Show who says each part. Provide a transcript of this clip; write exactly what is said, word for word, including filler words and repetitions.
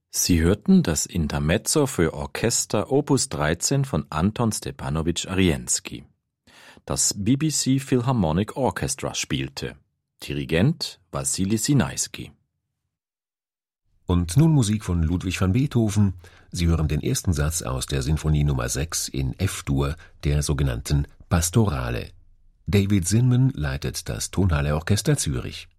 Speaker 1: Sie hörten das Intermezzo für Orchester Opus dreizehn von Anton Stepanowitsch Arienski. Das B B C Philharmonic Orchestra spielte. Dirigent Wassily Sinaiski.
Speaker 2: Und nun Musik von Ludwig van Beethoven. Sie hören den ersten Satz aus der Sinfonie Nummer sechs in F-Dur, der sogenannten Pastorale. David Zinman leitet das Tonhalle Orchester Zürich.